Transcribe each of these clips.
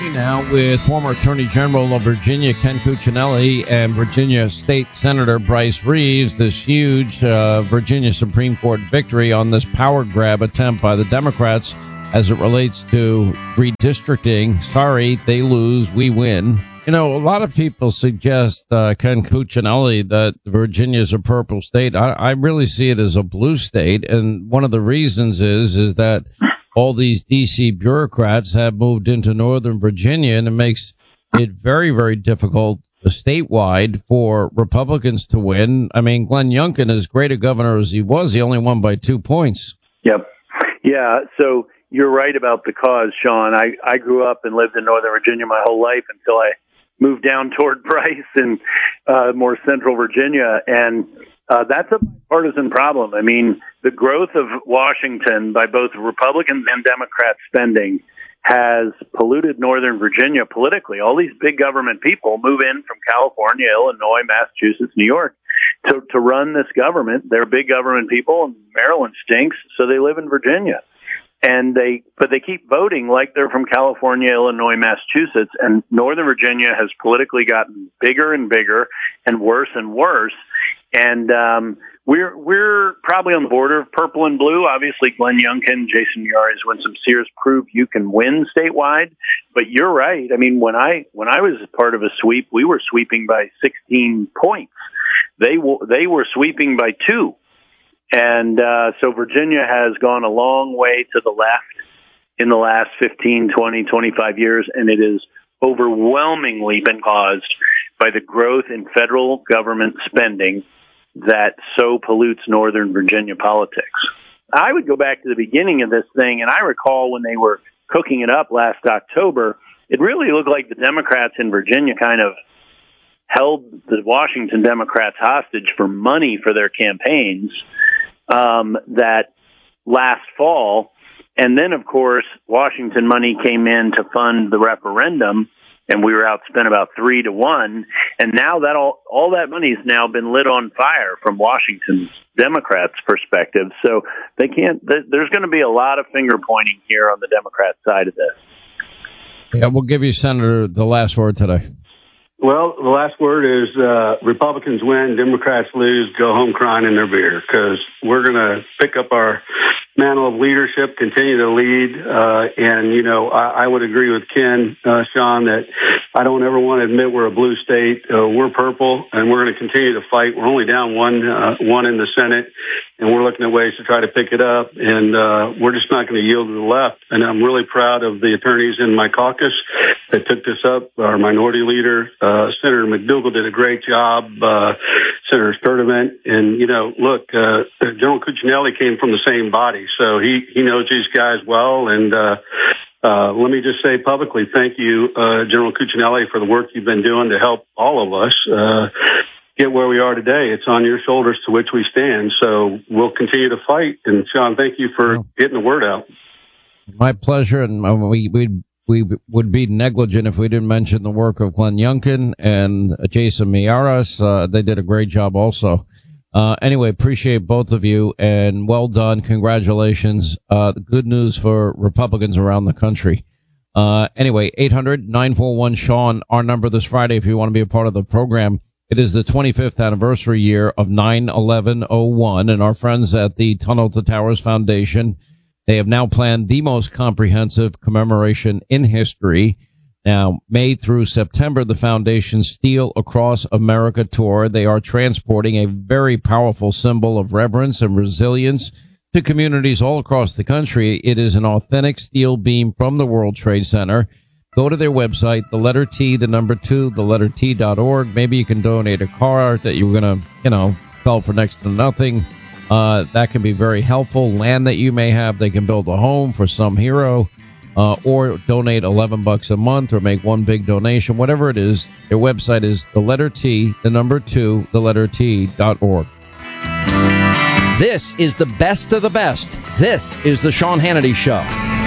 Now with former Attorney General of Virginia, Ken Cuccinelli, and Virginia State Senator Bryce Reeves, this huge Virginia Supreme Court victory on this power grab attempt by the Democrats as it relates to redistricting. Sorry, they lose, we win. You know, a lot of people suggest, Ken Cuccinelli, that Virginia is a purple state. I really see it as a blue state, and one of the reasons is that all these D.C. bureaucrats have moved into Northern Virginia, and it makes it very, very difficult statewide for Republicans to win. I mean, Glenn Youngkin, as great a governor as he was, he only won by 2 points. Yep. Yeah, so you're right about the cause, Sean. I grew up and lived in Northern Virginia my whole life until I moved down toward Bryce and more central Virginia, and that's a partisan problem. I mean, the growth of Washington by both Republicans and Democrats spending has polluted Northern Virginia politically. All these big government people move in from California, Illinois, Massachusetts, New York to run this government. They're big government people, and Maryland stinks, so they live in Virginia. But they keep voting like they're from California, Illinois, Massachusetts, and Northern Virginia has politically gotten bigger and bigger and worse and worse. And we're probably on the border of purple and blue. Obviously, Glenn Youngkin, Jason Miyares, Winsome Sears prove you can win statewide. But you're right. I mean, when I was part of a sweep, we were sweeping by 16 points. They were sweeping by 2. And so Virginia has gone a long way to the left in the last 15, 20, 25 years, and it has overwhelmingly been caused by the growth in federal government spending that so pollutes Northern Virginia politics. I would go back to the beginning of this thing, and I recall when they were cooking it up last October, it really looked like the Democrats in Virginia kind of held the Washington Democrats hostage for money for their campaigns that last fall. And then, of course, Washington money came in to fund the referendum, and we were outspent about 3-1. And now that all that money's now been lit on fire from Washington's Democrats' perspective. So they can't. There's going to be a lot of finger pointing here on the Democrat side of this. Yeah, we'll give you, Senator, the last word today. Well, the last word is Republicans win, Democrats lose, go home crying in their beer, because we're going to pick up our mantle of leadership, continue to lead. And, you know, I would agree with Ken, Sean, that I don't ever want to admit we're a blue state. We're purple, and we're going to continue to fight. We're only down one in the Senate, and we're looking at ways to try to pick it up. And we're just not going to yield to the left. And I'm really proud of the attorneys in my caucus that took this up. Our minority leader, Senator McDougal, did a great job. Senator Sturdivant, and you know, look, General Cuccinelli came from the same body, so he knows these guys well. And let me just say publicly, thank you, General Cuccinelli, for the work you've been doing to help all of us get where we are today. It's on your shoulders to which we stand. So we'll continue to fight. And Sean, thank you for getting the word out. My pleasure, and we would be negligent if we didn't mention the work of Glenn Youngkin and Jason Miyares. They did a great job also. Anyway, appreciate both of you, and well done. Congratulations. Good news for Republicans around the country. Anyway, 800-941-SEAN, our number this Friday if you want to be a part of the program. It is the 25th anniversary year of 9/11/01, and our friends at the Tunnel to Towers Foundation, they have now planned the most comprehensive commemoration in history. Now, May through September, the foundation's Steel Across America tour, they are transporting a very powerful symbol of reverence and resilience to communities all across the country. It is an authentic steel beam from the World Trade Center. Go to their website, the letter T, the number 2, the letter T.org. Maybe you can donate a car that you were going to, sell for next to nothing. That can be very helpful. Land that you may have, they can build a home for some hero, or donate $11 a month, or make one big donation, whatever it is. Their website is the letter T, the number 2, the letter T.org. This is the best of the best. This is the Sean Hannity Show.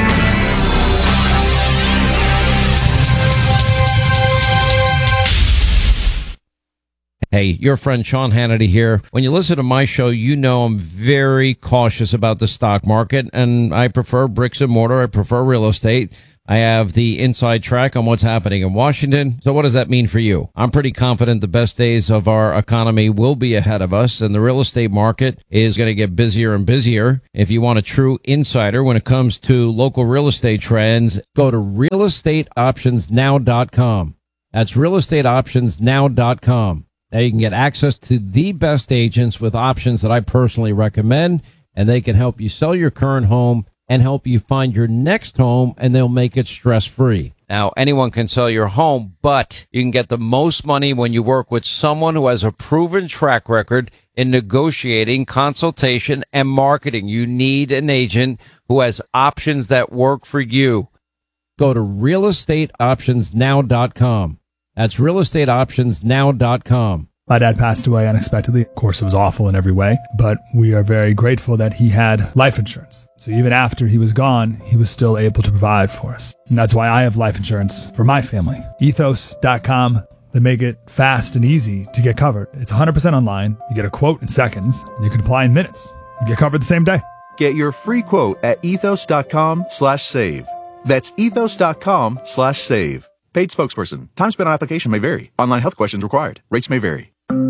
Hey, your friend Sean Hannity here. When you listen to my show, you know I'm very cautious about the stock market, and I prefer bricks and mortar. I prefer real estate. I have the inside track on what's happening in Washington. So what does that mean for you? I'm pretty confident the best days of our economy will be ahead of us, and the real estate market is going to get busier and busier. If you want a true insider when it comes to local real estate trends, go to realestateoptionsnow.com. That's realestateoptionsnow.com. Now you can get access to the best agents with options that I personally recommend, and they can help you sell your current home and help you find your next home, and they'll make it stress-free. Now, anyone can sell your home, but you can get the most money when you work with someone who has a proven track record in negotiating, consultation, and marketing. You need an agent who has options that work for you. Go to realestateoptionsnow.com. That's realestateoptionsnow.com. My dad passed away unexpectedly. Of course, it was awful in every way, but we are very grateful that he had life insurance. So even after he was gone, he was still able to provide for us. And that's why I have life insurance for my family. Ethos.com. They make it fast and easy to get covered. It's 100% online. You get a quote in seconds. You can apply in minutes. You get covered the same day. Get your free quote at ethos.com/save. That's ethos.com/save. Paid spokesperson. Time spent on application may vary. Online health questions required. Rates may vary.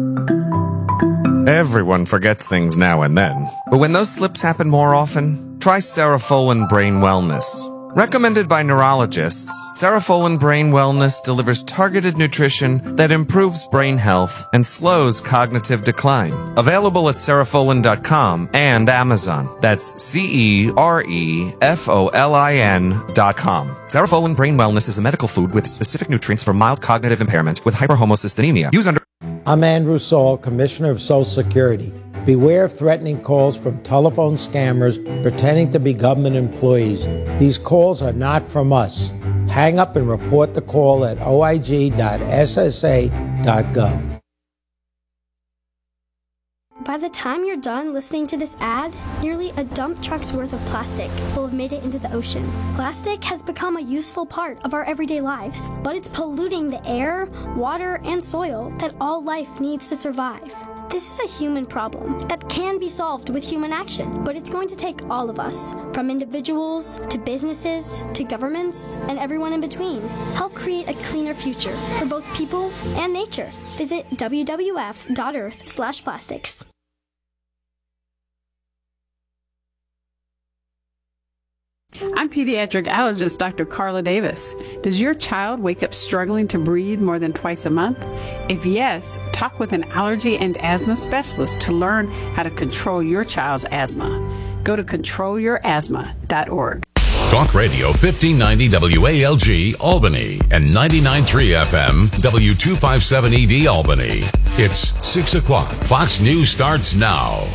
Everyone forgets things now and then, but when those slips happen more often, try Cerefolin Brain Wellness. Recommended by neurologists, Cerefolin Brain Wellness delivers targeted nutrition that improves brain health and slows cognitive decline. Available at cerefolin.com and Amazon. That's CEREFOLIN.com. Cerefolin Brain Wellness is a medical food with specific nutrients for mild cognitive impairment with hyperhomocystinemia. Use under... I'm Andrew Saul, Commissioner of Social Security. Beware of threatening calls from telephone scammers pretending to be government employees. These calls are not from us. Hang up and report the call at oig.ssa.gov. By the time you're done listening to this ad, nearly a dump truck's worth of plastic will have made it into the ocean. Plastic has become a useful part of our everyday lives, but it's polluting the air, water, and soil that all life needs to survive. This is a human problem that can be solved with human action, but it's going to take all of us, from individuals to businesses to governments and everyone in between. Help create a cleaner future for both people and nature. Visit wwf.earth/plastics. I'm pediatric allergist Dr. Carla Davis. Does your child wake up struggling to breathe more than twice a month? If yes, talk with an allergy and asthma specialist to learn how to control your child's asthma. Go to controlyourasthma.org. Talk Radio 1590 WALG Albany and 99.3 FM W257ED Albany. It's 6 o'clock. Fox News starts now.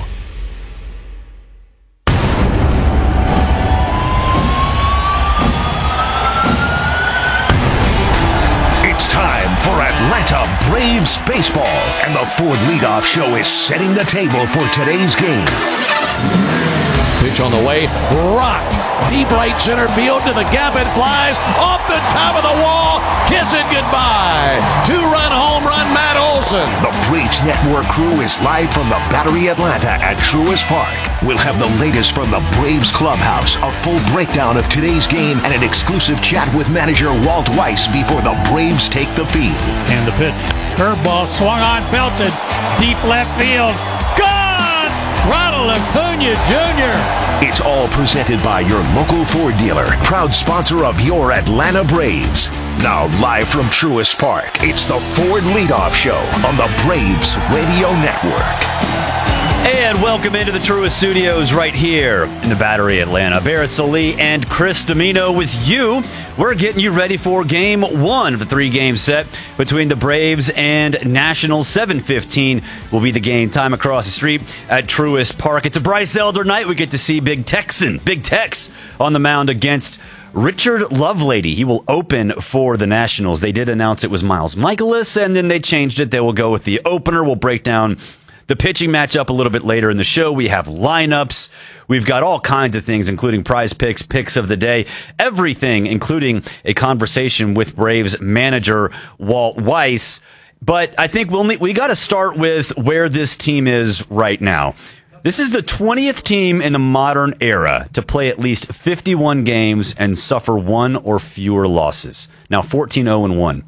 For Atlanta Braves baseball, and the Ford Leadoff Show is setting the table for today's game. Pitch on the way, rocked deep right center field to the gap. It flies off the top of the wall. Kiss it goodbye. 2-run home run, Matt Olson. The Braves Network crew is live from the Battery Atlanta at Truist Park. We'll have the latest from the Braves clubhouse, a full breakdown of today's game, and an exclusive chat with manager Walt Weiss before the Braves take the field. And the pitch, curveball swung on, belted, deep left field. Gone! Ronald Acuna Jr. It's all presented by your local Ford dealer, proud sponsor of your Atlanta Braves. Now live from Truist Park, it's the Ford Leadoff Show on the Braves Radio Network. And welcome into the Truist Studios right here in the Battery Atlanta. Barrett Salee and Chris Domino with you. We're getting you ready for Game 1 of the 3-game set between the Braves and Nationals. 7:15 will be the game time across the street at Truist Park. It's a Bryce Elder night. We get to see Big Tex on the mound against Richard Lovelady. He will open for the Nationals. They did announce it was Miles Michaelis, and then they changed it. They will go with the opener. We'll break down the pitching matchup a little bit later in the show. We have lineups. We've got all kinds of things, including prize picks of the day, everything, including a conversation with Braves manager Walt Weiss. But I think we got to start with where this team is right now. This is the 20th team in the modern era to play at least 51 games and suffer one or fewer losses. Now 14-0-1.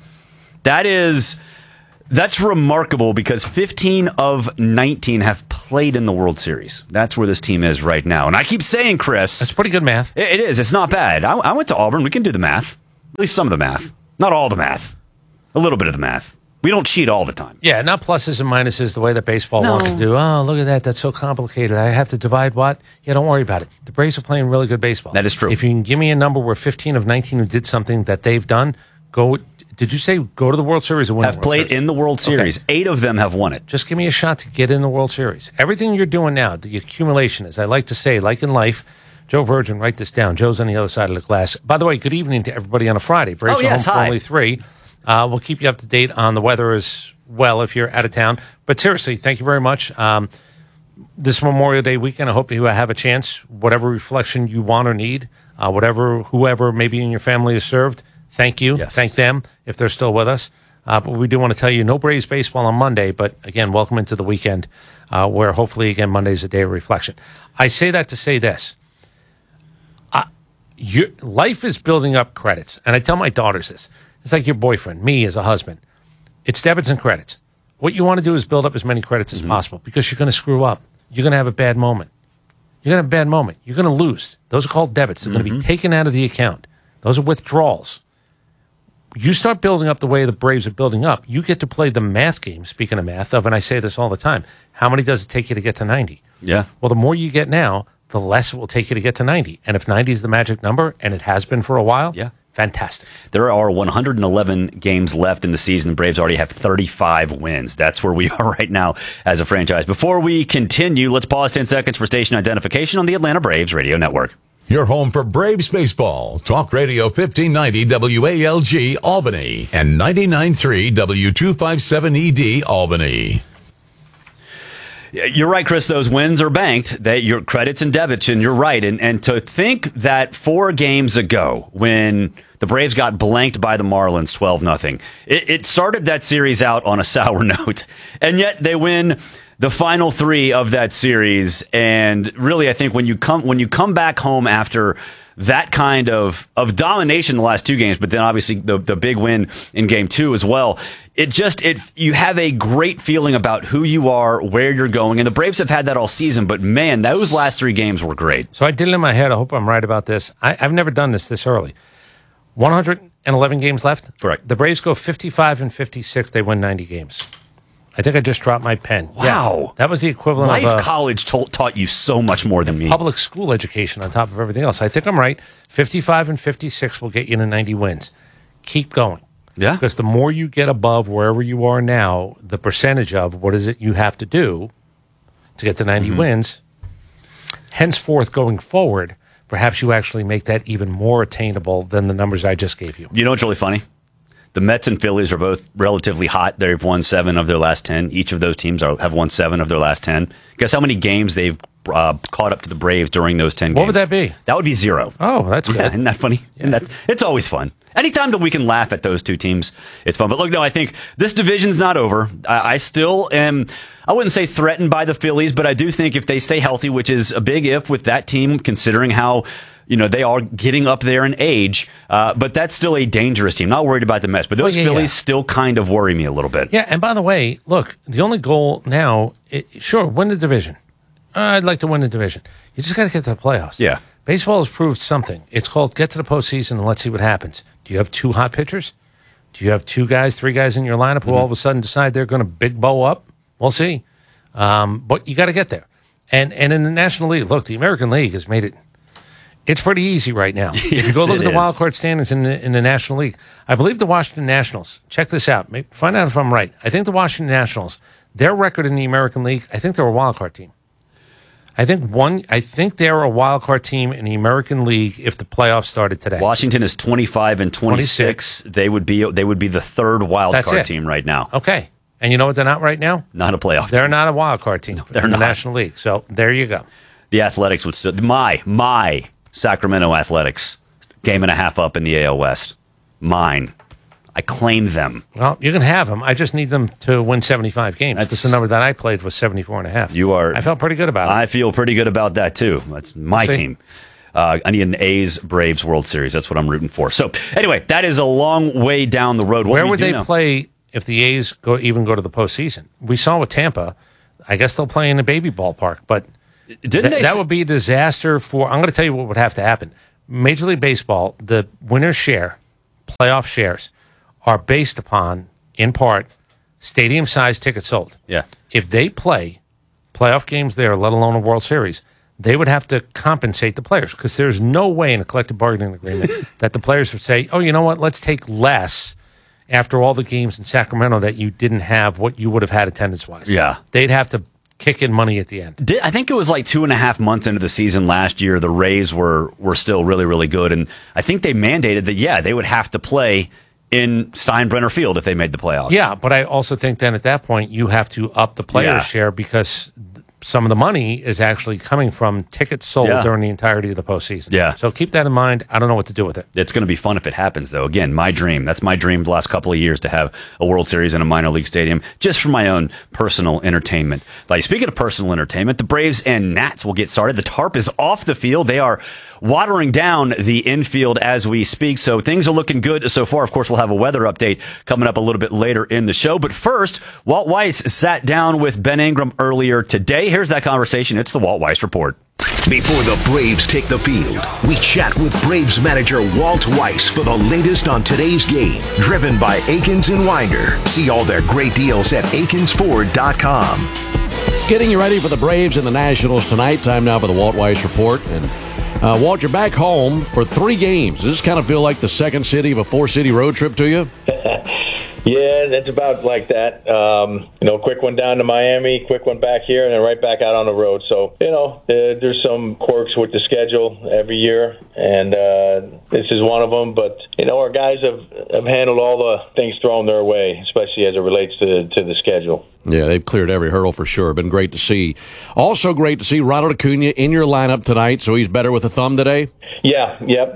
That's remarkable because 15 of 19 have played in the World Series. That's where this team is right now. And I keep saying, Chris, that's pretty good math. It is. It's not bad. I went to Auburn. We can do the math. At least some of the math. Not all the math. A little bit of the math. We don't cheat all the time. Yeah, not pluses and minuses the way that baseball wants to do. Oh, look at that. That's so complicated. I have to divide what? Yeah, don't worry about it. The Braves are playing really good baseball. That is true. If you can give me a number where 15 of 19 who did something that they've done, go. Did you say go to the World Series or win the World played Series? In the World Series. Okay. 8 of them have won it. Just give me a shot to get in the World Series. Everything you're doing now, the accumulation, as I like to say, like in life, Joe Virgin, write this down. Joe's on the other side of the glass. By the way, good evening to everybody on a Friday. Braves are home for only 3. We'll keep you up to date on the weather as well if you're out of town. But seriously, thank you very much. This Memorial Day weekend, I hope you have a chance, whatever reflection you want or need, whoever maybe in your family is served, thank you. Yes. Thank them if they're still with us. But we do want to tell you, no Braves baseball on Monday. But again, welcome into the weekend where hopefully, again, Monday's a day of reflection. I say that to say this. Life is building up credits. And I tell my daughters this. It's like your boyfriend, me as a husband. It's debits and credits. What you want to do is build up as many credits as possible because you're going to screw up. You're going to have a bad moment. You're going to have a bad moment. You're going to lose. Those are called debits. They're going to be taken out of the account. Those are withdrawals. You start building up the way the Braves are building up, you get to play the math game, speaking of math, and I say this all the time, how many does it take you to get to 90? Yeah. Well, the more you get now, the less it will take you to get to 90. And if 90 is the magic number, and it has been for a while, fantastic. There are 111 games left in the season. The Braves already have 35 wins. That's where we are right now as a franchise. Before we continue, let's pause 10 seconds for station identification on the Atlanta Braves Radio Network. Your home for Braves baseball. Talk Radio 1590 WALG Albany and 99.3 W257ED Albany. You're right, Chris. Those wins are banked. That your credits and debits, and you're right. And to think that 4 games ago, when the Braves got blanked by the Marlins 12-0, it started that series out on a sour note, and yet they win the final 3 of that series. And really, I think when you come back home after that kind of domination in the last 2 games, but then obviously the big win in game 2 as well, you have a great feeling about who you are, where you're going. And the Braves have had that all season, but man, those last 3 games were great. So I did it in my head. I hope I'm right about this. I've never done this early. 111 games left. Correct. The Braves go 55 and 56. They win 90 games. I think I just dropped my pen. Wow. Yeah, that was the equivalent of college taught you so much more than me. Public school education on top of everything else. I think I'm right. 55 and 56 will get you to 90 wins. Keep going. Yeah. Because the more you get above wherever you are now, the percentage of what is it you have to do to get to 90 wins, henceforth going forward, perhaps you actually make that even more attainable than the numbers I just gave you. You know what's really funny? The Mets and Phillies are both relatively hot. They've won 7 of their last 10. Each of those teams have won 7 of their last 10. Guess how many games they've caught up to the Braves during those 10 games? What would that be? That would be 0. Oh, that's good. Isn't that funny? Yeah. And it's always fun. Anytime that we can laugh at those 2 teams, it's fun. But look, no, I think this division's not over. I still am, I wouldn't say threatened by the Phillies, but I do think if they stay healthy, which is a big if with that team, considering how they are getting up there in age, but that's still a dangerous team. Not worried about the Mets, but those Phillies still kind of worry me a little bit. Yeah, and by the way, look, the only goal now, win the division. I'd like to win the division. You just got to get to the playoffs. Yeah. Baseball has proved something. It's called get to the postseason and let's see what happens. Do you have 2 hot pitchers? Do you have 2 guys, 3 guys in your lineup who all of a sudden decide they're going to big bow up? We'll see. But you got to get there. And in the National League, look, the American League has made it. It's pretty easy right now. Yes, if you go look at the wild card standings in the National League, I believe the Washington Nationals, check this out, find out if I'm right. I think the Washington Nationals, their record in the American League, I think they're a wild card team. I think they're a wild card team in the American League if the playoffs started today. Washington is 25 and 26. They would be the 3rd wild card team right now. Okay. And you know what they're not right now? Not a playoff team. They're not a wild card team they're in not. the National League. So there you go. The Athletics would still my Sacramento Athletics, 1.5 games up in the AL West. Mine. I claim them. Well, you can have them. I just need them to win 75 games. That's the number that I played was 74.5. I felt pretty good about it. I feel pretty good about that, too. That's my team. I need an A's-Braves World Series. That's what I'm rooting for. So, anyway, that is a long way down the road. Where would they play if the A's go to the postseason? We saw with Tampa. I guess they'll play in a baby ballpark, but that would be a disaster for... I'm going to tell you what would have to happen. Major League Baseball, the winner's share, playoff shares, are based upon, in part, stadium-sized tickets sold. Yeah. If they play playoff games there, let alone a World Series, they would have to compensate the players because there's no way in a collective bargaining agreement that the players would say, oh, you know what, let's take less after all the games in Sacramento that you didn't have what you would have had attendance-wise. Yeah. They'd have to kick in money at the end. I think it was like 2.5 months into the season last year, the Rays were still really, really good. And I think they mandated that, they would have to play in Steinbrenner Field if they made the playoffs. Yeah, but I also think then at that point you have to up the players' share because some of the money is actually coming from tickets sold during the entirety of the postseason. Yeah. So keep that in mind. I don't know what to do with it. It's going to be fun if it happens, though. Again, my dream. That's my dream the last couple of years to have a World Series in a minor league stadium just for my own personal entertainment. Like, speaking of personal entertainment, the Braves and Nats will get started. The tarp is off the field. They are watering down the infield as we speak, so things are looking good so far. Of course, we'll have a weather update coming up a little bit later in the show. But first, Walt Weiss sat down with Ben Ingram earlier today. Here's that conversation. It's the Walt Weiss Report. Before the Braves take the field, we chat with Braves manager Walt Weiss for the latest on today's game. Driven by Akins and Winder. See all their great deals at akinsford.com. Getting you ready for the Braves and the Nationals tonight. Time now for the Walt Weiss Report. And Walt, you're back home for 3 games. Does this kind of feel like the second city of a 4-city road trip to you? Yeah, it's about like that. Quick one down to Miami, quick one back here, and then right back out on the road. So, there's some quirks with the schedule every year, and this is one of them. But, our guys have handled all the things thrown their way, especially as it relates to the schedule. Yeah, they've cleared every hurdle for sure. Been great to see. Also great to see Ronald Acuna in your lineup tonight, so he's better with a thumb today? Yeah, yep.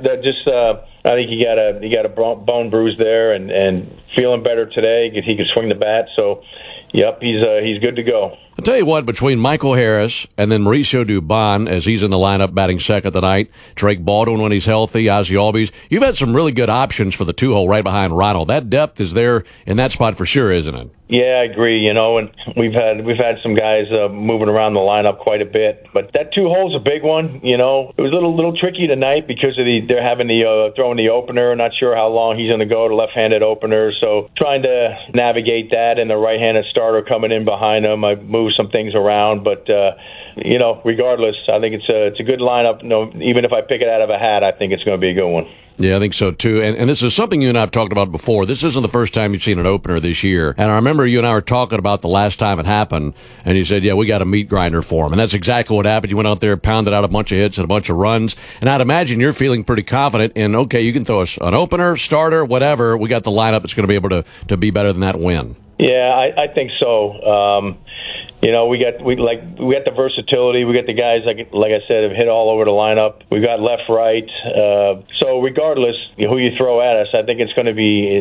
I think he got a bone bruise there, and feeling better today. He could swing the bat, so yep, he's good to go. I'll tell you what, between Michael Harris and then Mauricio Dubon, as he's in the lineup batting second tonight, Drake Baldwin when he's healthy, Ozzie Albies, you've had some really good options for the 2-hole right behind Ronald. That depth is there in that spot for sure, isn't it? Yeah, I agree. And we've had some guys moving around the lineup quite a bit, but that 2-hole's a big one. It was a little tricky tonight because of they're having throwing the opener. Not sure how long he's going to go, the left-handed opener. So trying to navigate that and the right-handed starter coming in behind him. I moved some things around, but regardless, I think it's a good lineup. Even if I pick it out of a hat, I think it's going to be a good one. Yeah, I think so, too. And this is something you and I have talked about before. This isn't the first time you've seen an opener this year. And I remember you and I were talking about the last time it happened, and you said, yeah, we got a meat grinder for him. And that's exactly what happened. You went out there, pounded out a bunch of hits and a bunch of runs. And I'd imagine you're feeling pretty confident in, okay, you can throw us an opener, starter, whatever. We got the lineup that's going to be able to be better than that win. Yeah, I think so. We got the versatility. We got the guys like I said have hit all over the lineup. We got left, right. So regardless who you throw at us, I think it's going to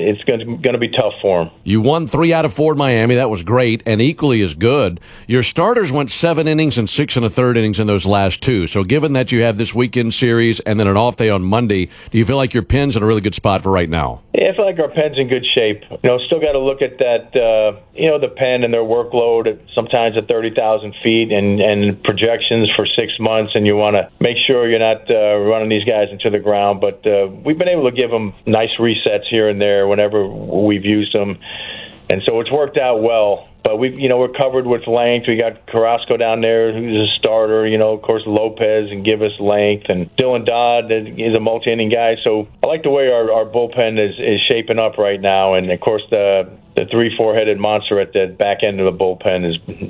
be tough for them. You won 3 out of 4 at Miami. That was great, and equally as good. Your starters went 7 innings and 6 1/3 innings in those last 2. So given that you have this weekend series and then an off day on Monday, do you feel like your pen's in a really good spot for right now? Yeah, I feel like our pen's in good shape. Still got to look at that. The pen and their workload sometimes at 30,000 feet and projections for 6 months, and you want to make sure you're not running these guys into the ground. But we've been able to give them nice resets here and there whenever we've used them, and so it's worked out well. But we're covered with length. We got Carrasco down there, who's a starter. Of course, Lopez and give us length, and Dylan Dodd is a multi-inning guy. So I like the way our bullpen is shaping up right now, and of course the 3-4-headed monster at the back end of the bullpen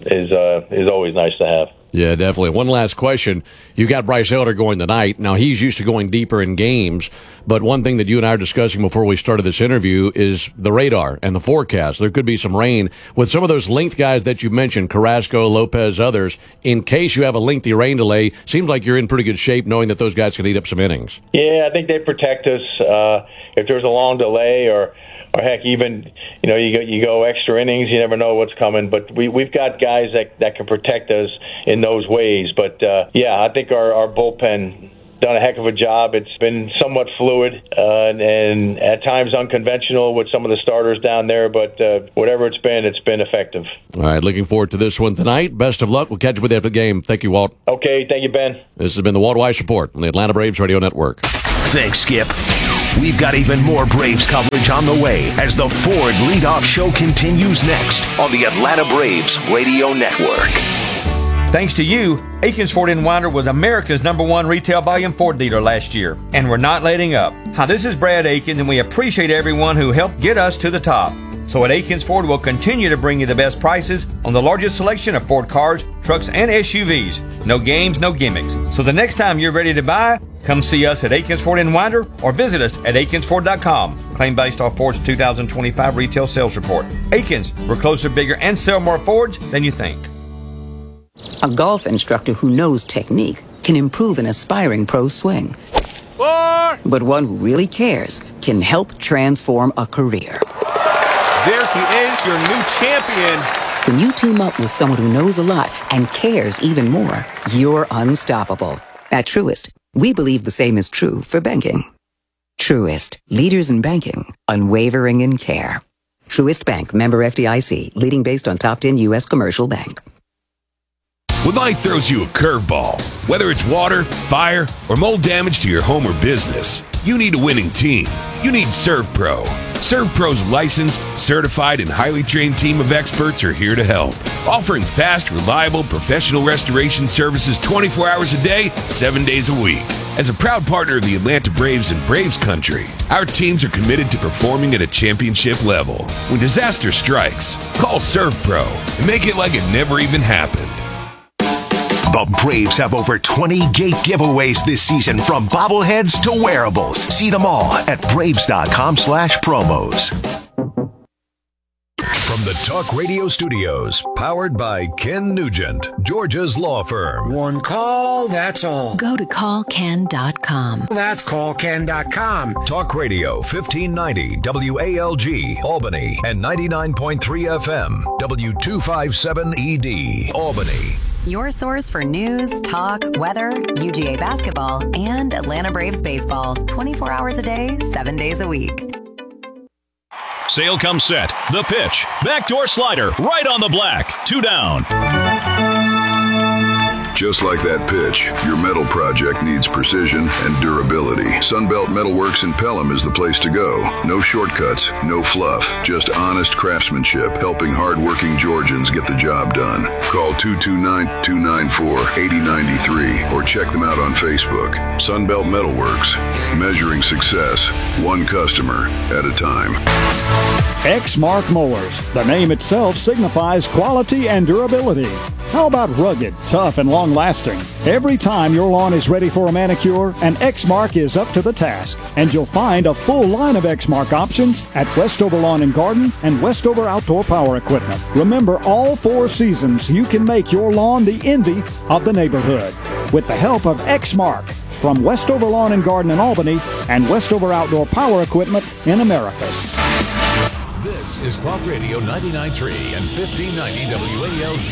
is always nice to have. Yeah, definitely. One last question. You got Bryce Elder going tonight. Now, he's used to going deeper in games, but one thing that you and I were discussing before we started this interview is the radar and the forecast. There could be some rain. With some of those length guys that you mentioned, Carrasco, Lopez, others, in case you have a lengthy rain delay, seems like you're in pretty good shape knowing that those guys can eat up some innings. Yeah, I think they protect us. If there's a long delay or or heck, even you go extra innings. You never know what's coming. But we've got guys that can protect us in those ways. But I think our bullpen done a heck of a job. It's been somewhat fluid and at times unconventional with some of the starters down there, but whatever it's been effective. All right, looking forward to this one tonight. Best of luck. We'll catch you with you after the game. Thank you, Walt. Okay, thank you, Ben. This has been the Walt Weiss Report on the Atlanta Braves Radio Network. Thanks, Skip. We've got even more Braves coverage on the way as the Ford Leadoff Show continues next on the Atlanta Braves Radio Network. Thanks to you, Aikens Ford in Winder was America's #1 retail volume Ford dealer last year, and we're not letting up. Hi, this is Brad Aikens, and we appreciate everyone who helped get us to the top. So at Aikens Ford, we'll continue to bring you the best prices on the largest selection of Ford cars, trucks, and SUVs. No games, no gimmicks. So the next time you're ready to buy, come see us at Aikens Ford in Winder or visit us at AikensFord.com. Claim based off Ford's 2025 retail sales report. Aikens, we're closer, bigger, and sell more Fords than you think. A golf instructor who knows technique can improve an aspiring pro's swing. But one who really cares can help transform a career. There he is, your new champion. When you team up with someone who knows a lot and cares even more, you're unstoppable. At Truist, we believe the same is true for banking. Truist, leaders in banking, unwavering in care. Truist Bank, member FDIC, leading based on top 10 U.S. commercial bank. When life throws you a curveball, whether it's water, fire, or mold damage to your home or business, you need a winning team. You need ServPro. ServPro's licensed, certified, and highly trained team of experts are here to help, offering fast, reliable, professional restoration services 24 hours a day, 7 days a week. As a proud partner of the Atlanta Braves and Braves Country, our teams are committed to performing at a championship level. When disaster strikes, call ServPro and make it like it never even happened. The Braves have over 20 gate giveaways this season, from bobbleheads to wearables. See them all at Braves.com/promos. From the Talk Radio Studios, powered by Ken Nugent, Georgia's law firm. One call, that's all. Go to callken.com. That's callken.com. Talk Radio 1590 WALG, Albany, and 99.3 FM, W257ED, Albany. Your source for news, talk, weather, UGA basketball, and Atlanta Braves baseball. 24 hours a day, 7 days a week. Sale comes set. The pitch. Backdoor slider. Right on the black. 2 down. Just like that pitch, your metal project needs precision and durability. Sunbelt Metalworks in Pelham is the place to go. No shortcuts, no fluff, just honest craftsmanship, helping hardworking Georgians get the job done. Call 229-294-8093 or check them out on Facebook. Sunbelt Metalworks, measuring success, one customer at a time. Exmark Mowers. The name itself signifies quality and durability. How about rugged, tough, and long-lasting? Every time your lawn is ready for a manicure, an Exmark is up to the task. And you'll find a full line of Exmark options at Westover Lawn and Garden and Westover Outdoor Power Equipment. Remember, all 4 seasons, you can make your lawn the envy of the neighborhood with the help of Exmark from Westover Lawn and Garden in Albany and Westover Outdoor Power Equipment in Americus. This is Talk Radio 99.3 and 1590 WALG.